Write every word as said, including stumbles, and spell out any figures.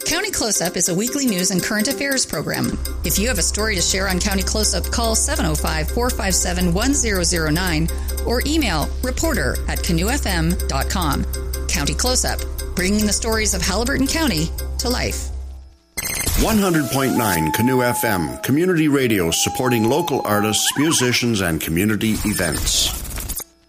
County Close-Up is a weekly news and current affairs program. If you have a story to share on County Close-Up, call seven oh five, four five seven, one oh oh nine or email reporter at canoe f m dot com. County Close-Up, bringing the stories of Haliburton County to life. one hundred point nine Canoe F M, community radio supporting local artists, musicians, and community events.